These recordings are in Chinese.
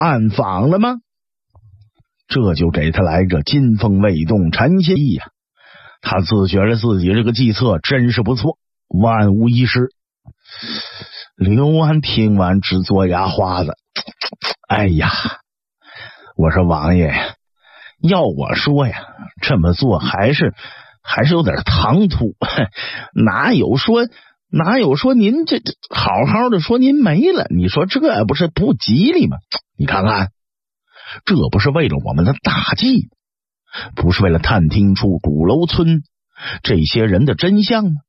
暗访了吗？这就给他来个金风未动禅心意呀。他自觉得自己这个计策真是不错，万无一失。刘安听完直嘬牙花子，哎呀，我说王爷呀，要我说呀，这么做还是有点唐突，哪有说您这好好的说您没了，你说这不是不吉利吗？你看看，这不是为了我们的大计，不是为了探听出鼓楼村这些人的真相吗？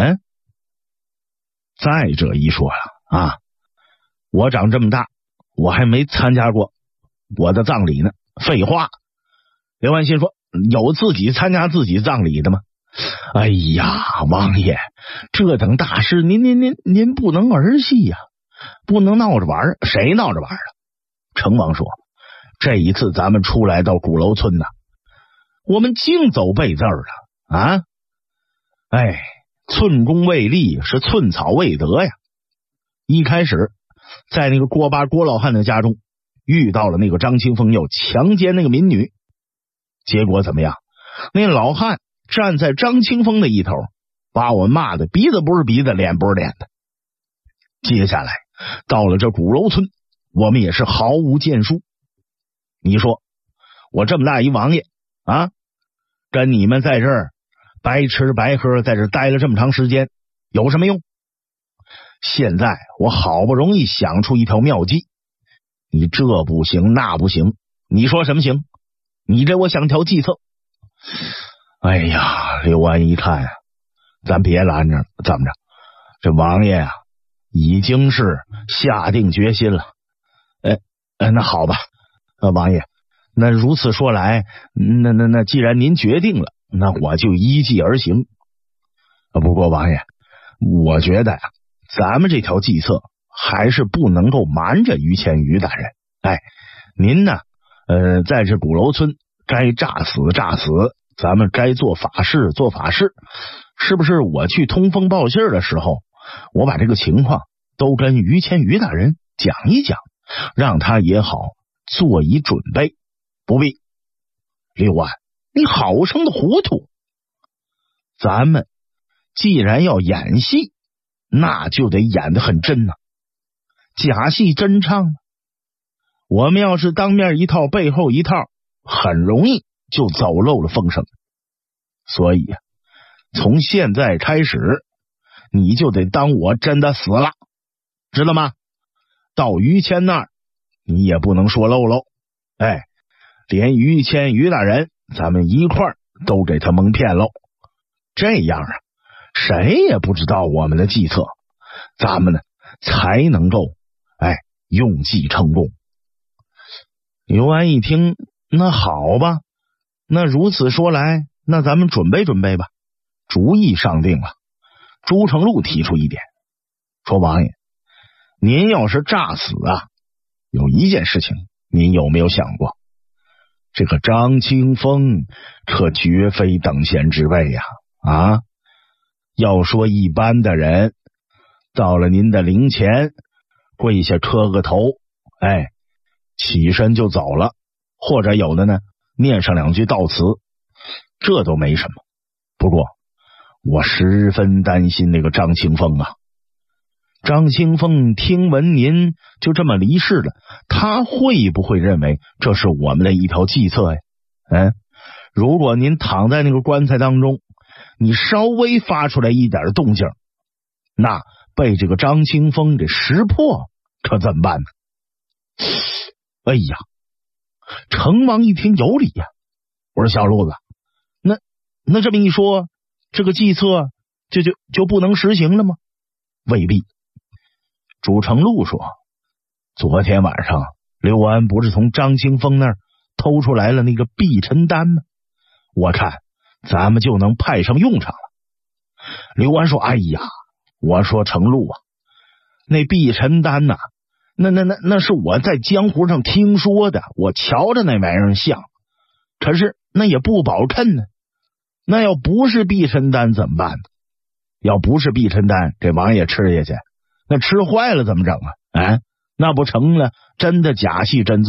再者一说了啊，我长这么大，我还没参加过我的葬礼呢。废话，刘安心说，有自己参加自己葬礼的吗？哎呀，王爷，这等大事您不能儿戏呀，不能闹着玩。谁闹着玩了？成王说，这一次咱们出来到鼓楼村呢，我们净走背字了啊！哎，寸功未立是寸草未得呀。一开始在那个郭老汉的家中遇到了那个张清风要强奸那个民女，结果怎么样？那老汉站在张清风的一头，把我骂的鼻子不是鼻子，脸不是脸的。接下来到了这鼓楼村，我们也是毫无建树。你说我这么大一王爷啊，跟你们在这儿白吃白喝，在这待了这么长时间，有什么用？现在我好不容易想出一条妙计，你这不行那不行，你说什么行？你给我想条计策。哎呀，刘安一看啊，咱别拦着了，怎么着？这王爷啊，已经是下定决心了。那好吧，王爷，那如此说来，那既然您决定了，那我就依计而行。不过王爷，我觉得呀，咱们这条计策还是不能够瞒着于谦于大人。您呢，在这鼓楼村该诈死诈死，咱们该做法事做法事，是不是？我去通风报信的时候，我把这个情况都跟于谦于大人讲一讲，让他也好做一准备。不必，刘安，你好生的糊涂。咱们既然要演戏，那就得演得很真呐，假戏真唱。我们要是当面一套背后一套，很容易就走漏了风声。所以从现在开始，你就得当我真的死了，知道吗？到于谦那儿，你也不能说漏喽。连于谦于大人咱们一块儿都给他蒙骗喽。这样啊，谁也不知道我们的计策，咱们呢才能够用计成功。刘安一听，那好吧，那如此说来，那咱们准备准备吧。主意上定了。朱成禄提出一点，说王爷，您要是诈死啊，有一件事情您有没有想过？这个张清风可绝非等闲之辈呀！要说一般的人，到了您的灵前，跪下磕个头，起身就走了，或者有的呢，念上两句悼词，这都没什么。不过，我十分担心那个张清风啊。张清风听闻您就这么离世了，他会不会认为这是我们的一条计策呀？如果您躺在那个棺材当中，你稍微发出来一点动静，那被这个张清风给识破，可怎么办呢？哎呀，成王一听有理呀，我说小路子，那这么一说，这个计策就不能实行了吗？未必。朱成禄说，昨天晚上刘安不是从张清风那儿偷出来了那个避尘丹吗？我看咱们就能派上用场了。刘安说，哎呀，我说成禄啊，那避尘丹呐，那是我在江湖上听说的，我瞧着那玩意儿像，可是那也不保称呢。那要不是避尘丹怎么办呢？要不是避尘丹，这王爷吃下去，那吃坏了怎么整啊？ 那不成了真的假戏真做。